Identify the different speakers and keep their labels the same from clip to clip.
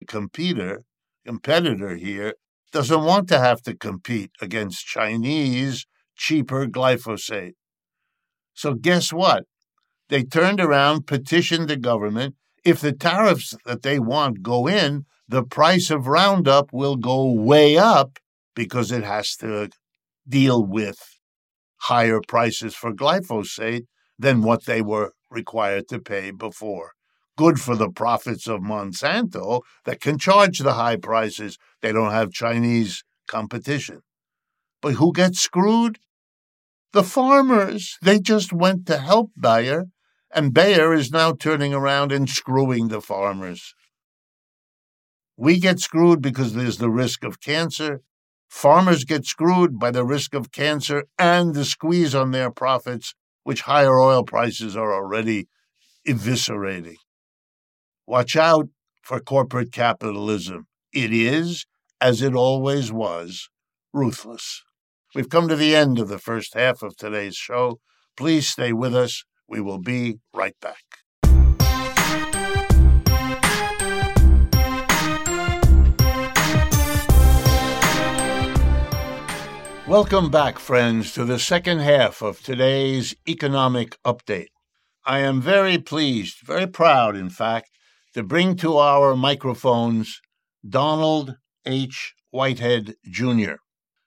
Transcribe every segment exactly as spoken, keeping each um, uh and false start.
Speaker 1: competitor, competitor here doesn't want to have to compete against Chinese cheaper glyphosate. So guess what? They turned around, petitioned the government. If the tariffs that they want go in, the price of Roundup will go way up because it has to deal with higher prices for glyphosate than what they were required to pay before. Good for the profits of Monsanto that can charge the high prices. They don't have Chinese competition. But who gets screwed? The farmers. They just went to help Bayer, and Bayer is now turning around and screwing the farmers. We get screwed because there's the risk of cancer. Farmers get screwed by the risk of cancer and the squeeze on their profits, which higher oil prices are already eviscerating. Watch out for corporate capitalism. It is, as it always was, ruthless. We've come to the end of the first half of today's show. Please stay with us. We will be right back. Welcome back, friends, to the second half of today's economic update. I am very pleased, very proud, in fact, to bring to our microphones Donald H. Whitehead, Junior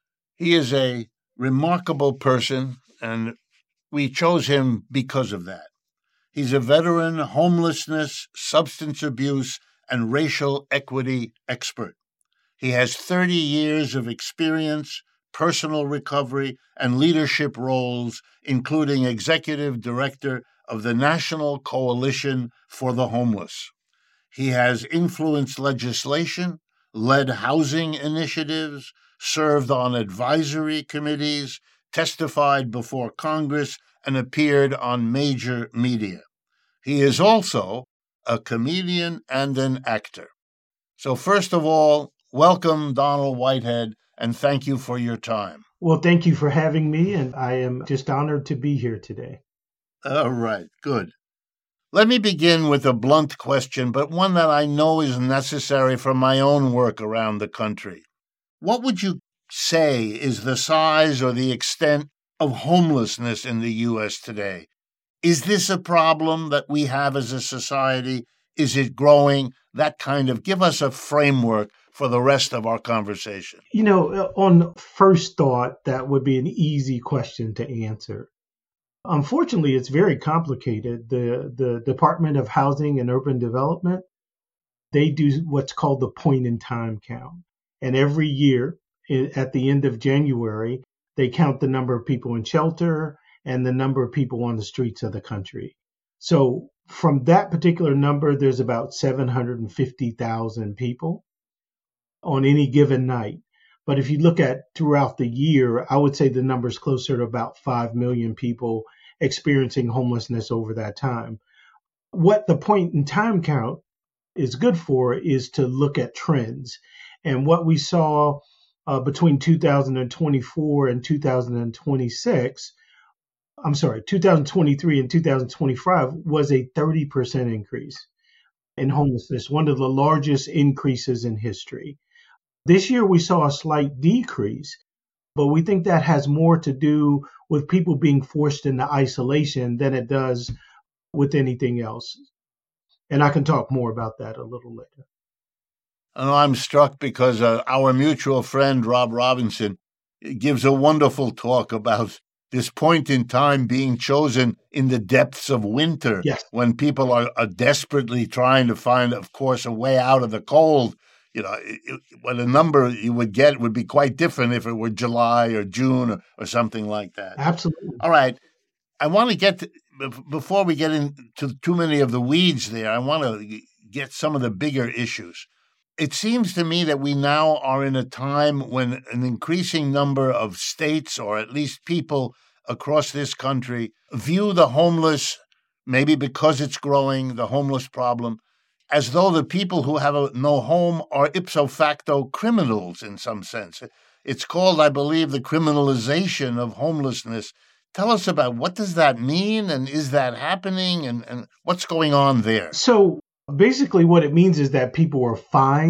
Speaker 1: He is a remarkable person, and we chose him because of that. He's a veteran homelessness, substance abuse, and racial equity expert. He has thirty years of experience, personal recovery, and leadership roles, including executive director of the National Coalition for the Homeless. He has influenced legislation, led housing initiatives, served on advisory committees, testified before Congress, and appeared on major media. He is also a comedian and an actor. So first of all, welcome, Donald Whitehead, and thank you for your time.
Speaker 2: Well, thank you for having me, and I am just honored to be here today.
Speaker 1: All right, good. Let me begin with a blunt question, but one that I know is necessary for my own work around the country. What would you say is the size or the extent of homelessness in the U S today? Is this a problem that we have as a society? Is it growing? That kind of, give us a framework for the rest of our conversation.
Speaker 2: You know, on first thought, that would be an easy question to answer. Unfortunately, it's very complicated. The, the Department of Housing and Urban Development, they do what's called the point-in-time count. And every year, at the end of January, they count the number of people in shelter and the number of people on the streets of the country. So from that particular number, there's about seven hundred fifty thousand people on any given night. But if you look at throughout the year, I would say the number is closer to about five million people experiencing homelessness over that time. What the point in time count is good for is to look at trends. And what we saw uh, between two thousand twenty-four and two thousand twenty-six, I'm sorry, two thousand twenty-three and two thousand twenty-five was a thirty percent increase in homelessness, one of the largest increases in history. This year, we saw a slight decrease, but we think that has more to do with people being forced into isolation than it does with anything else. And I can talk more about that a little later.
Speaker 1: Oh, I'm struck because uh, our mutual friend, Rob Robinson, gives a wonderful talk about this point in time being chosen in the depths of winter,
Speaker 2: yes,
Speaker 1: when people are, are desperately trying to find, of course, a way out of the cold. You know, it, it, what a number you would get would be quite different if it were July or June or, or something like that.
Speaker 2: Absolutely.
Speaker 1: All right. I want to get, to, before we get into too many of the weeds there, I want to get some of the bigger issues. It seems to me that we now are in a time when an increasing number of states, or at least people across this country, view the homeless, maybe because it's growing, the homeless problem, as though the people who have a, no home are ipso facto criminals in some sense. It's called, I believe, the criminalization of homelessness. Tell us about what does that mean, and is that happening, and, and what's going on there?
Speaker 2: So basically what it means is that people are fined